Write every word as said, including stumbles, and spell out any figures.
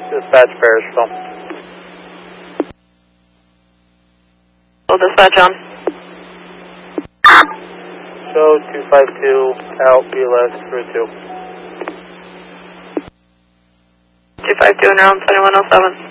Dispatch Parisville. Well, dispatch on. Show two five two out B L S for two. two five two and around twenty-one oh seven.